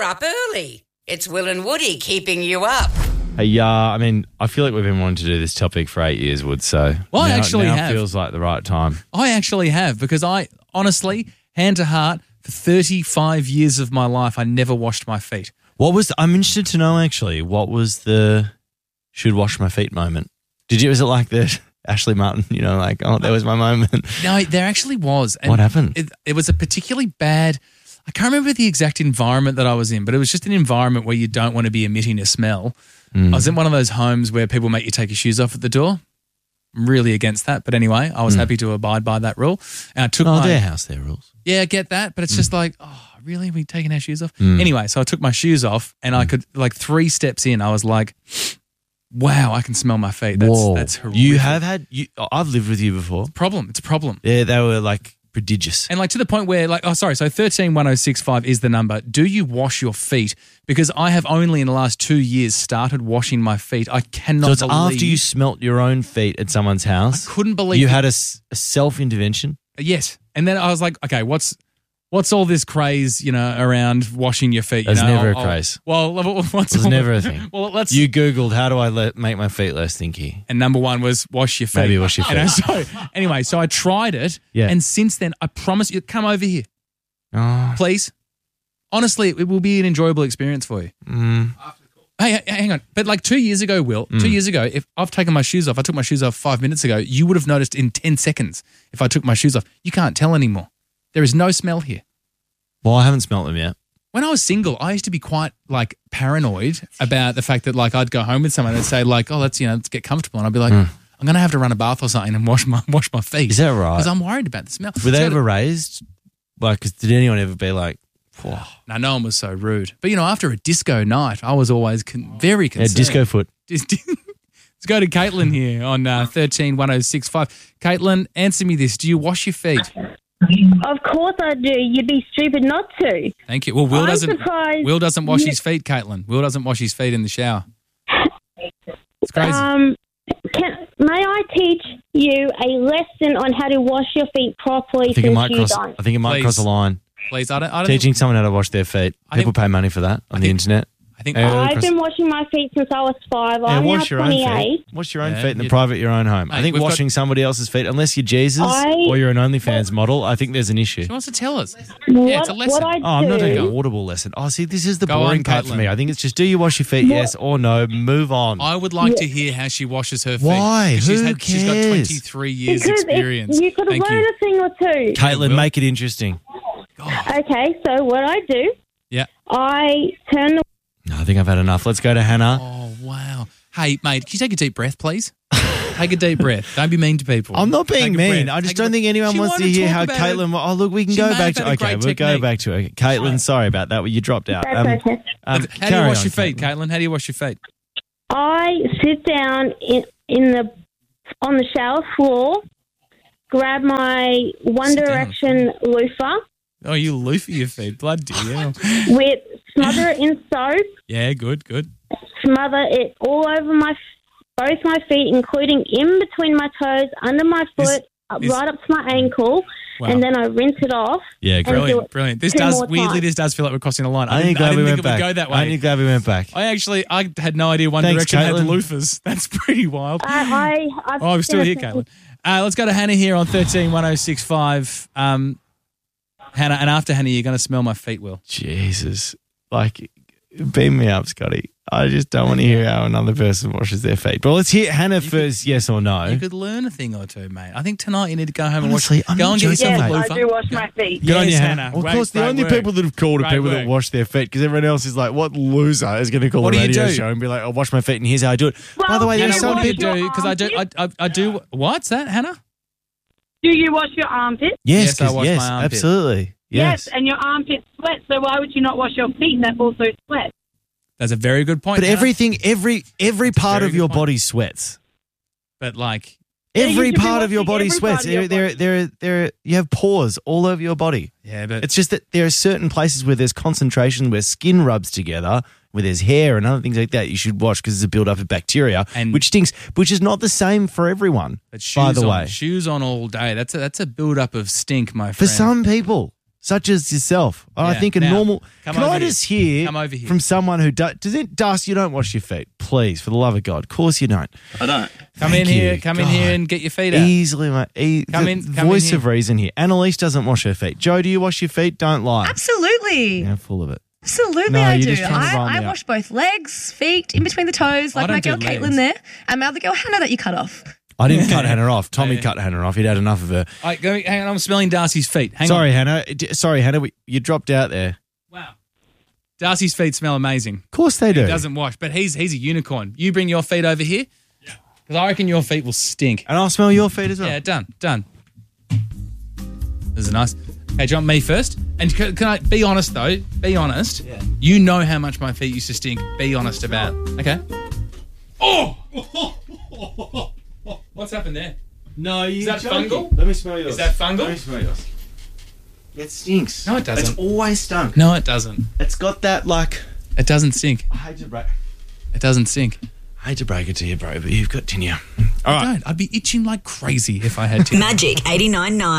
up early. It's Will and Woody keeping you up. Hey, I mean, I feel like we've been wanting to do this topic for 8 years, Wood, so Well, I actually now have. feels like the right time. I actually have, because I honestly, hand to heart, for 35 years of my life, I never washed my feet. I'm interested to know, actually, what was the should wash my feet moment? Was it like the Ashley Martin, like, oh, that was my moment? No, there actually was. And What happened? It was a particularly bad, I can't remember the exact environment that I was in, but it was just an environment where you don't want to be emitting a smell. I was in one of those homes where people make you take your shoes off at the door. I'm really against that. But anyway, I was happy to abide by that rule. And I took their house, their rules. Yeah, I get that. But it's just like, oh, really? Are we taking our shoes off? Anyway, so I took my shoes off and I could, like 3 steps in, I was like, wow, I can smell my feet. That's horrific. You have had, I've lived with you before. It's a problem. Yeah, they were like prodigious. And like to the point where so 131065 is the number. Do you wash your feet? Because I have only in the last 2 years started washing my feet. I cannot So it's after you smelt your own feet at someone's house. I couldn't believe you had a self-intervention. Yes. And then I was like, okay, what's all this craze, around washing your feet? There's never a craze. Well, what's There's never a thing. Well, let's. You Googled, how do I make my feet less stinky? And number one was wash your feet. Maybe wash your feet. So anyway, so I tried it. Yeah. And since then, I promise you, come over here. Oh. Please. Honestly, it will be an enjoyable experience for you. Hey, hang on. But like 2 years ago, Will, 2 years ago, if I've taken my shoes off, I took my shoes off 5 minutes ago, you would have noticed in 10 seconds if I took my shoes off. You can't tell anymore. There is no smell here. Well, I haven't smelt them yet. When I was single, I used to be quite like paranoid about the fact that like I'd go home with someone and say like, oh, let's get comfortable. And I'd be like, I'm going to have to run a bath or something and wash my feet. Is that right? Because I'm worried about the smell. Were they ever raised? Like, did anyone ever be like, whoa. No one was so rude. But, after a disco night, I was always very concerned. Yeah, disco foot. Let's go to Caitlin here on 131065. Caitlin, answer me this. Do you wash your feet? Of course I do. You'd be stupid not to. Thank you. Well, Will surprised doesn't wash his feet, Caitlin. Will doesn't wash his feet in the shower. It's crazy. May I teach you a lesson on how to wash your feet properly? I think it might cross a line. Please, I don't Teaching someone how to wash their feet. People pay money for that on the internet. I've been washing my feet since I was 5. I'm now 28. Wash your own feet in the private your own home. Mate, I think washing somebody else's feet, unless you're Jesus or you're an OnlyFans model, I think there's an issue. She wants to tell us. It's a lesson. I'm not doing an audible lesson. Oh, see, this is the boring part for me. I think it's just, do you wash your feet? Yes or no? Move on. I would like to hear how she washes her feet. Why? She's Who She's got cares? 23 years Because experience. you could have learned a thing or two. Caitlin, make it interesting. Okay, so what I do, I turn the... No, I think I've had enough. Let's go to Hannah. Oh, wow. Hey, mate, can you take a deep breath, please? Take a deep breath. Don't be mean to people. I'm not being Take a mean. breath. I just Take a don't think breath. anyone She wants to wanted hear talk how about Caitlin... Oh, look, we can She go may back have to... had a Okay, great we'll go technique. back to it. Caitlin, sorry about that. You dropped out. That's okay. How do you wash your feet, Caitlin? How do you wash your feet? I sit down on the shower floor, grab my One Sit down. Direction loofah, Oh, you loofah your feet. Bloody hell. smother it in soap, Yeah, good. smother it all over both my feet, including in between my toes, under my foot, right up to my ankle, Wow. and then I rinse it off. Yeah, and do it Brilliant. 2 more times. This does feel like we're crossing a line. I didn't glad we think went it back. would go that way. I'm glad we went back. I had no idea One Thanks, Direction Caitlin. had loofahs. That's pretty wild. I'm still here, Caitlin. Let's go to Hannah here on 131065. Hannah, and after Hannah, you're going to smell my feet, Will. Jesus. Like, beam me up, Scotty. I just don't want to hear how another person washes their feet. But let's hear Hannah first, yes or no. You could learn a thing or two, mate. I think tonight you need to go home Honestly, and I'm go and not get yourself joking, a mate. loofah. I do wash my feet. Good on you, Yes, Hannah. Hannah. Well, of Great- course, the great only work. people that have called are Great people that work. wash their feet, because everyone else is like, what loser is going to call What a do you radio do? show and be like, I'll wash my feet and here's how I do it. By the way, Hannah, there's Hannah, some what do you people... do? Because I do. What's that, Hannah? Do you wash your armpits? Yes, Yes, I wash yes, my armpit. absolutely. Yes. And your armpits sweat, so why would you not wash your feet that also sweat? That's a very good point. But Hannah. everything, every part very of your good point. body sweats. But like, you Every should be part of your washing body every sweats. part of your There, you have pores all over your body. yeah, but It's just that there are certain places where there's concentration, where skin rubs together, where there's hair and other things like that you should wash because it's a build-up of bacteria, And- which stinks, which is not the same for everyone, But by the way. shoes on all day. That's a build up of stink, my friend. For some people. such as yourself. I Yeah, think a now, normal. come Can over I here. just hear Come over here. from someone who does? Dust, you don't wash your feet, please, for the love of God. Of course you don't. I don't. Come Thank in here. you. Come in God. here and get your feet out. Easily, mate. Come The in voice here. of reason here. Annalise doesn't wash her feet. Joe, do you wash your feet? Don't lie. Absolutely. Yeah, full of it. Absolutely, No, I you're do. just trying to rile I me wash both legs, feet, in between the toes, I like my don't girl do Caitlin legs. there, and my other girl Hannah that you cut off. I didn't cut Hannah off. Tommy cut Hannah off. He'd had enough of her. Hang on, I'm smelling Darcy's feet. Hang Sorry, on. Hannah. Sorry, Hannah. You dropped out there. Wow. Darcy's feet smell amazing. Of course they do. He doesn't wash, but he's a unicorn. You bring your feet over here. Yeah. Because I reckon your feet will stink. And I'll smell your feet as well. Yeah, done. This is nice. Okay, do you want me first? And can I be honest, though? Be honest. Yeah. You know how much my feet used to stink. Be honest about it. Okay? Oh! What's happened there? No, Is that fungal? Let me smell yours. Is that fungal? Let me smell yours. It stinks. No, it doesn't. It's always stunk. No, it doesn't. It's got that, like... It doesn't stink. I hate to break... It doesn't stink. I hate to break it to you, bro, but you've got tinea. All right. Don't. I'd be itching like crazy if I had to. Magic 89.9.